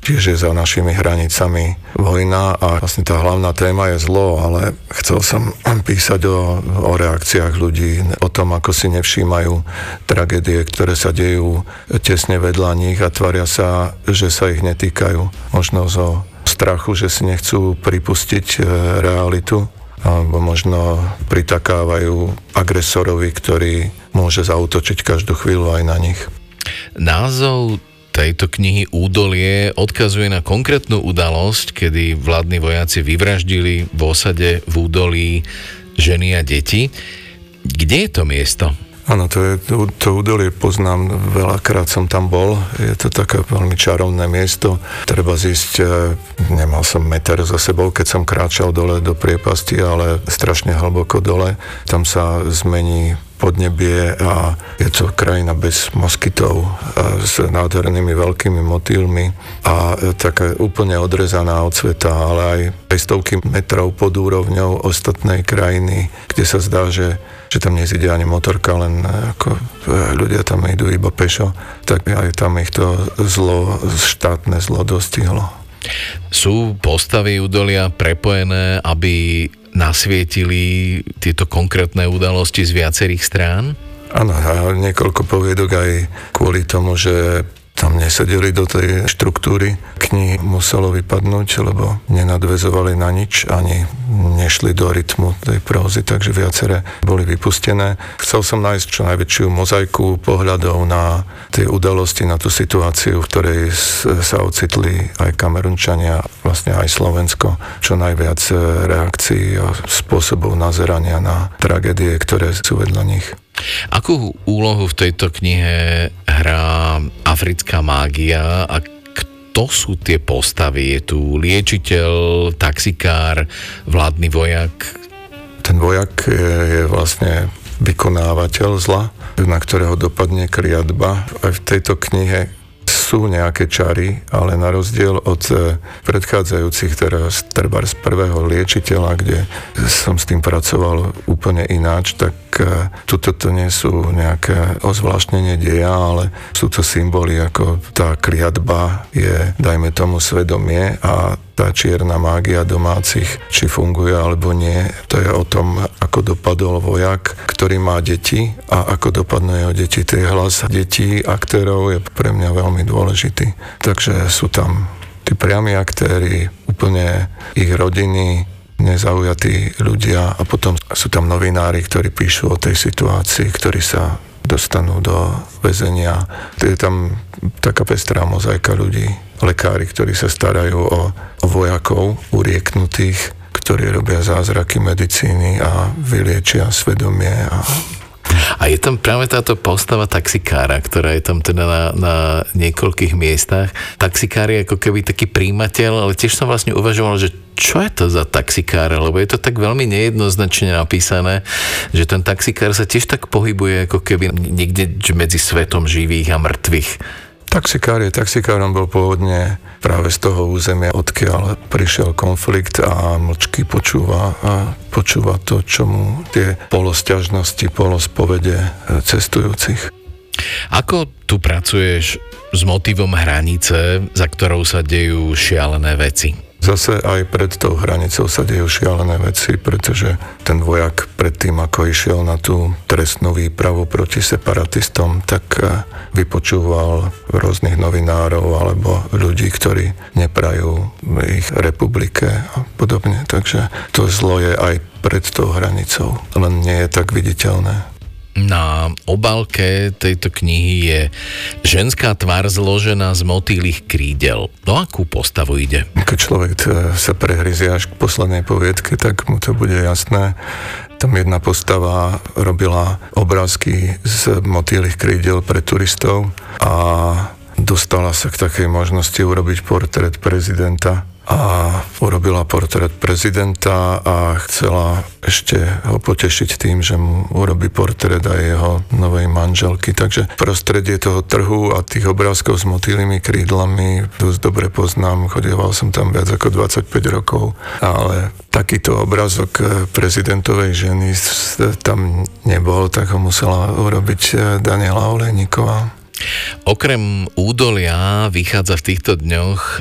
Tiež je za našimi hranicami vojna a vlastne tá hlavná téma je zlo, ale chcel som písať o reakciách ľudí, o tom, ako si nevšímajú tragédie, ktoré sa dejú tesne vedľa nich a tvária sa, že sa ich netýkajú. Možno zo strachu, že si nechcú pripustiť realitu, alebo možno pritakávajú agresorovi, ktorý môže zaútočiť každú chvíľu aj na nich. Názov tejto knihy Údolie odkazuje na konkrétnu udalosť, kedy vládni vojaci vyvraždili v osade v Údolí ženy a deti. Kde je to miesto? Áno, to Údolie poznám, veľakrát som tam bol, je to také veľmi čarovné miesto, treba zísť, nemal som meter za sebou, keď som kráčal dole do priepasti, ale strašne hlboko dole, tam sa zmení podnebie a je to krajina bez moskytov s nádhernými veľkými motýlmi a taká úplne odrezaná od sveta, ale aj stovky metrov pod úrovňou ostatnej krajiny, kde sa zdá, že tam nezíde ani motorka, len ako ľudia tam idú iba pešo, tak aj tam ich to zlo, štátne zlo dostihlo. Sú postavy Údolia prepojené, aby nasvietili tieto konkrétne udalosti z viacerých strán? Áno, a niekoľko poviedok aj kvôli tomu, že tam nesedeli do tej štruktúry knihy, muselo vypadnúť, lebo nenadväzovali na nič, ani nešli do rytmu tej prózy, takže viaceré boli vypustené. Chcel som nájsť čo najväčšiu mozaiku pohľadov na tie udalosti, na tú situáciu, v ktorej sa ocitli aj Kamerunčania, vlastne aj Slovensko, čo najviac reakcií a spôsobov nazerania na tragédie, ktoré sú vedľa nich. Akú úlohu v tejto knihe hrá africká mágia a kto sú tie postavy? Je tu liečiteľ, taxikár, vládny vojak? Ten vojak je vlastne vykonávateľ zla, na ktorého dopadne kliatba. Aj v tejto knihe sú nejaké čary, ale na rozdiel od predchádzajúcich, teraz treba z prvého liečiteľa, kde som s tým pracoval úplne ináč, tak tuto to nie sú nejaké ozvláštnenie deja, ale sú to symboly, ako tá kliatba je, dajme tomu, svedomie a tá čierna mágia domácich, či funguje alebo nie, to je o tom, ako dopadol vojak, ktorý má deti a ako dopadnú jeho deti. Tie hlas detí, aktérov je pre mňa veľmi dôležitý. Takže sú tam tí priami aktéri, úplne ich rodiny, nezaujatí ľudia a potom sú tam novinári, ktorí píšu o tej situácii, ktorí sa dostanú do väzenia. Je tam taká pestrá mozaika ľudí, lekári, ktorí sa starajú o vojakov urieknutých, ktorí robia zázraky medicíny a vyliečia svedomie. A je tam práve táto postava taxikára, ktorá je tam teda na niekoľkých miestach. Taxikár je ako keby taký príjimateľ, ale tiež som vlastne uvažoval, že čo je to za taxikára, lebo je to tak veľmi nejednoznačne napísané, že ten taxikár sa tiež tak pohybuje ako keby niekde medzi svetom živých a mŕtvych. Taxikárom bol pôvodne práve z toho územia, odkiaľ prišiel konflikt a mlčky počúva to, čo mu tie polosťažnosti, polospovede cestujúcich. Ako tu pracuješ s motivom hranice, za ktorou sa dejú šialené veci? Zase aj pred tou hranicou sa dejú šialené veci, pretože ten vojak predtým, ako išiel na tú trestnú výpravu proti separatistom, tak vypočúval rôznych novinárov alebo ľudí, ktorí neprajú ich republike a podobne. Takže to zlo je aj pred tou hranicou, len nie je tak viditeľné. Na obálke tejto knihy je ženská tvár zložená z motýlych krídel. No akú postavu ide? Keď človek sa prehryzie až k poslednej poviedke, tak mu to bude jasné. Tam jedna postava robila obrázky z motýlych krídel pre turistov a dostala sa k takej možnosti urobiť portrét prezidenta. A urobila portrét prezidenta a chcela ešte ho potešiť tým, že mu urobí portrét aj jeho novej manželky. Takže prostredie toho trhu a tých obrázkov s motýlými krídlami dosť dobre poznám. Chodieval som tam viac ako 25 rokov, ale takýto obrázok prezidentovej ženy tam nebol, tak ho musela urobiť Daniela Olejníková. Okrem Údolia vychádza v týchto dňoch